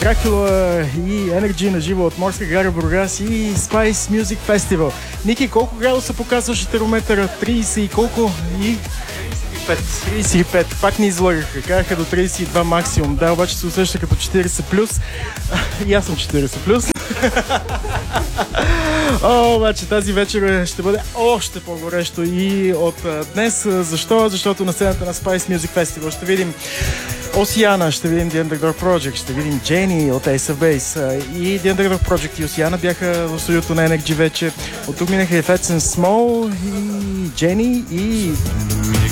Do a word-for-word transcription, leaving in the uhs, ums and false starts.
Дракула и Energy на живо от Морска гара Бургас и Spice Music Festival. Ники, колко градуса показваше термометъра? трийсет и колко? И... трийсет и пет. Пак ни излагаха. Караха до трийсет и два максимум. Да, обаче се усеща като четирийсет плюс. И аз съм четирийсет плюс. О, обаче тази вечер ще бъде още по-горещо и от днес. Защо? Защото на сцената на Spice Music Festival ще видим Осиана, ще видим The Underdog Project, ще видим Jenny от Ace of Base. И The Underdog Project и Осиана бяха в студиото на Energy вече. От тук минаха и Fats and Small, и Jenny, и